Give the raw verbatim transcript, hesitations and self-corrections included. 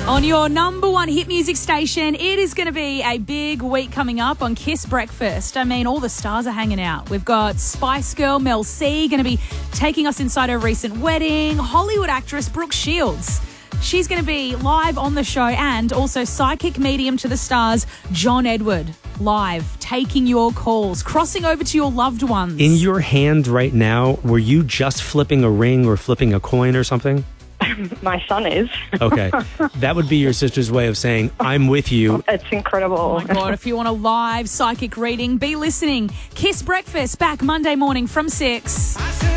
On your number one hit music station, it is going to be a big week coming up on Kiss Breakfast. I mean, all the stars are hanging out. We've got Spice Girl Mel C going to be taking us inside her recent wedding. Hollywood actress Brooke Shields, she's going to be live on the show, and also psychic medium to the stars John Edward, live, taking your calls, crossing over to your loved ones. In your hand right now, were you just flipping a ring or flipping a coin or something? My son is. Okay. That would be your sister's way of saying, I'm with you. It's incredible. Oh, my God. If you want a live psychic reading, be listening. Kiss Breakfast, back Monday morning from six.